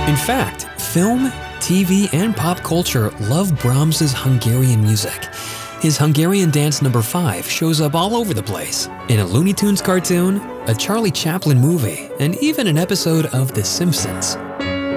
In fact, film, TV, and pop culture love Brahms's Hungarian music. His Hungarian Dance No. 5 shows up all over the place, in a Looney Tunes cartoon, a Charlie Chaplin movie, and even an episode of The Simpsons.